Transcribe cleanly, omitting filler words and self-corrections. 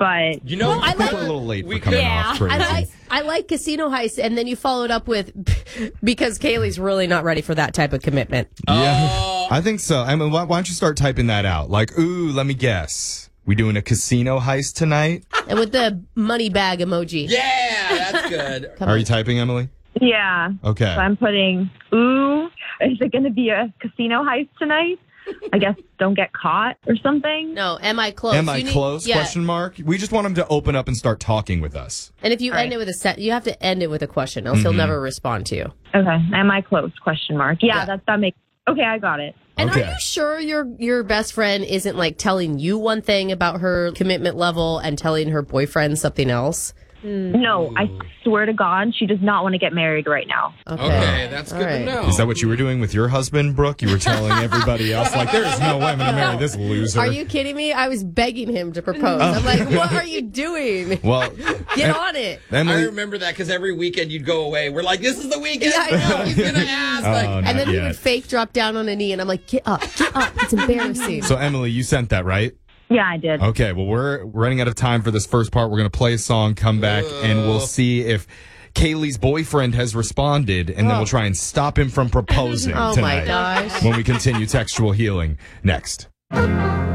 but You know, Well, I I think like- we're a little late We for coming could- off crazy. I like Casino Heist, and then you followed up with because Kaylee's really not ready for that type of commitment. Yeah, I think so. I mean, why don't you start typing that out? Like, ooh, let me guess. We doing a casino heist tonight? And with the money bag emoji. Yeah, that's good. Are you typing, Emily? yeah. Okay. So I'm putting, ooh, is it going to be a casino heist tonight? I guess don't get caught or something. No, am I close? Am I You need- close? Yeah. Question mark. We just want him to open up and start talking with us. And if you end it with a set, you have to end it with a question, else he'll never respond to you. Okay. Am I close? Question mark. Yeah, Yeah. that makes, okay, I got it. And Okay. are you sure your best friend isn't like telling you one thing about her commitment level and telling her boyfriend something else? No, I swear to God, she does not want to get married right now. Okay, that's All good right. to know. Is that what you were doing with your husband, Brooke? You were telling everybody else, like, there is no way I'm going to marry this loser. Are you kidding me? I was begging him to propose. I'm like, what are you doing? Well, Get on it. I Emily. remember that because every weekend you'd go away. We're like, this is the weekend. Yeah, I know. He's going to ask. Like, Oh, And not then he yet. would fake drop down on a knee, and I'm like, get up. It's embarrassing. So, Emily, you sent that, right? Yeah, I did. Okay, well, we're running out of time for this first part. We're going to play a song, come back, and we'll see if Kaylee's boyfriend has responded, and then we'll try and stop him from proposing Oh, tonight my gosh. when we continue textual healing next.